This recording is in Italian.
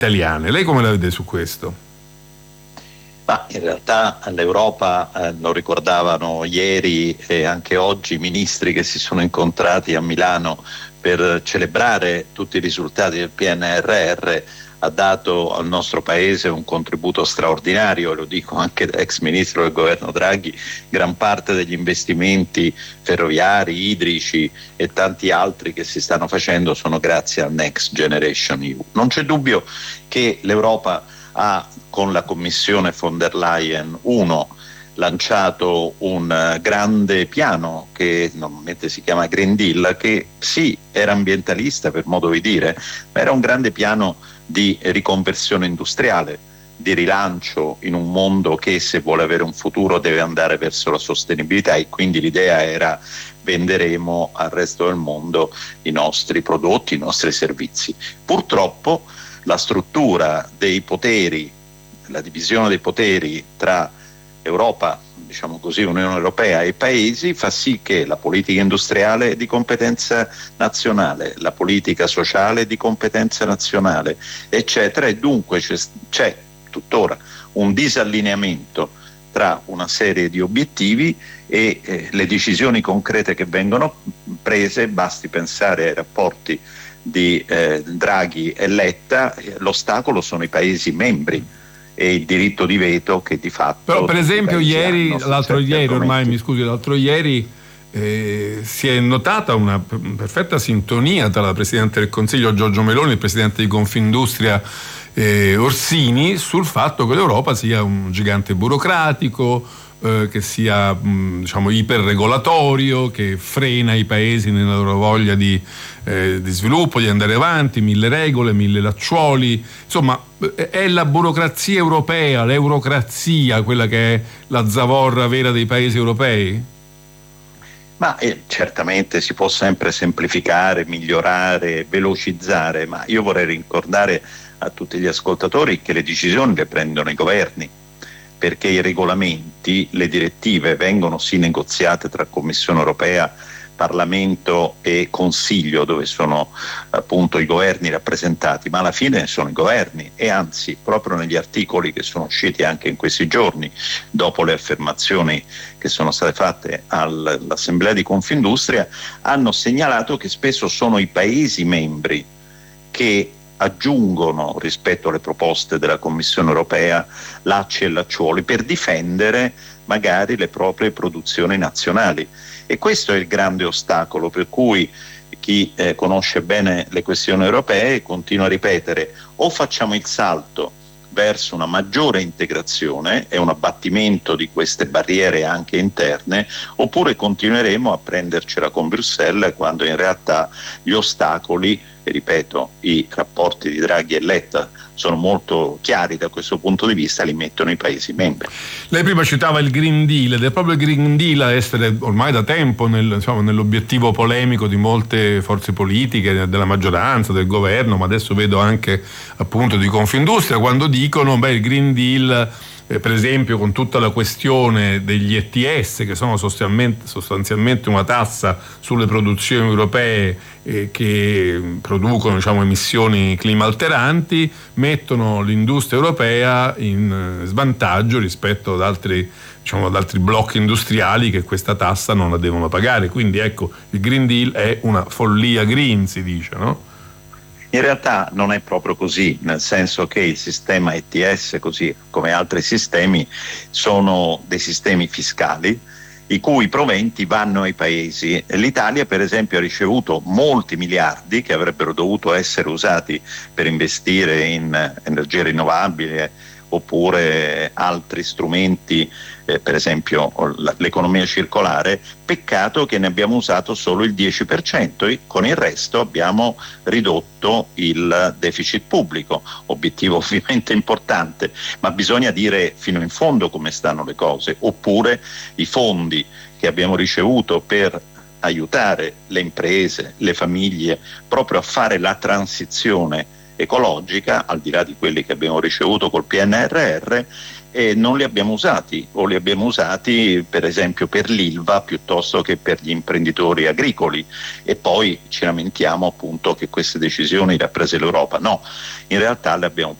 italiane. Lei come la vede su questo? Ma in realtà l'Europa, lo ricordavano ieri e anche oggi i ministri che si sono incontrati a Milano per celebrare tutti i risultati del PNRR, ha dato al nostro Paese un contributo straordinario, lo dico anche da ex ministro del governo Draghi. Gran parte degli investimenti ferroviari, idrici e tanti altri che si stanno facendo sono grazie al Next Generation EU. Non c'è dubbio che l'Europa ha, con la Commissione von der Leyen, lanciato un grande piano che normalmente si chiama Green Deal, che sì, era ambientalista per modo di dire, ma era un grande piano di riconversione industriale, di rilancio in un mondo che, se vuole avere un futuro, deve andare verso la sostenibilità, e quindi l'idea era: venderemo al resto del mondo i nostri prodotti, i nostri servizi. Purtroppo la struttura dei poteri, la divisione dei poteri tra Europa, diciamo così, Unione Europea e paesi, fa sì che la politica industriale è di competenza nazionale, la politica sociale è di competenza nazionale, eccetera, e dunque c'è tuttora un disallineamento tra una serie di obiettivi e le decisioni concrete che vengono prese. Basti pensare ai rapporti di Draghi e Letta. L'ostacolo sono i Paesi membri e il diritto di veto che di fatto... Però per esempio l'altro ieri si è notata una perfetta sintonia tra la Presidente del Consiglio Giorgia Meloni e il Presidente di Confindustria Orsini sul fatto che l'Europa sia un gigante burocratico, che sia diciamo iperregolatorio, che frena i paesi nella loro voglia di sviluppo, di andare avanti, 1000 regole, 1000 lacciuoli. Insomma, è la burocrazia europea, l'eurocrazia, quella che è la zavorra vera dei paesi europei? Ma certamente si può sempre semplificare, migliorare, velocizzare, ma io vorrei ricordare a tutti gli ascoltatori che le decisioni le prendono i governi, perché i regolamenti, le direttive vengono sì negoziate tra Commissione Europea, Parlamento e Consiglio, dove sono appunto i governi rappresentati, ma alla fine sono i governi, e anzi proprio negli articoli che sono usciti anche in questi giorni, dopo le affermazioni che sono state fatte all'Assemblea di Confindustria, hanno segnalato che spesso sono i Paesi membri che aggiungono rispetto alle proposte della Commissione Europea lacci e lacciuoli per difendere magari le proprie produzioni nazionali, e questo è il grande ostacolo per cui chi conosce bene le questioni europee continua a ripetere: o facciamo il salto verso una maggiore integrazione e un abbattimento di queste barriere anche interne, oppure continueremo a prendercela con Bruxelles, quando in realtà gli ostacoli, e ripeto, i rapporti di Draghi e Letta sono molto chiari da questo punto di vista, li mettono i Paesi membri. Lei prima citava il Green Deal, ed è proprio il Green Deal a essere ormai da tempo nell'obiettivo polemico di molte forze politiche, della maggioranza, del governo, ma adesso vedo anche appunto di Confindustria, quando dicono il Green Deal, per esempio con tutta la questione degli ETS, che sono sostanzialmente una tassa sulle produzioni europee che producono emissioni climalteranti, mettono l'industria europea in svantaggio rispetto ad altri blocchi industriali che questa tassa non la devono pagare. Quindi ecco, il Green Deal è una follia green, si dice, no? In realtà non è proprio così, nel senso che il sistema ETS, così come altri sistemi, sono dei sistemi fiscali i cui proventi vanno ai paesi. L'Italia, per esempio, ha ricevuto molti miliardi che avrebbero dovuto essere usati per investire in energie rinnovabili oppure altri strumenti, per esempio l'economia circolare. Peccato che ne abbiamo usato solo il 10% e con il resto abbiamo ridotto il deficit pubblico, obiettivo ovviamente importante, ma bisogna dire fino in fondo come stanno le cose. Oppure i fondi che abbiamo ricevuto per aiutare le imprese, le famiglie proprio a fare la transizione ecologica, al di là di quelli che abbiamo ricevuto col PNRR, e non li abbiamo usati, o li abbiamo usati per esempio per l'Ilva piuttosto che per gli imprenditori agricoli, e poi ci lamentiamo appunto che queste decisioni le ha prese l'Europa. No, in realtà le abbiamo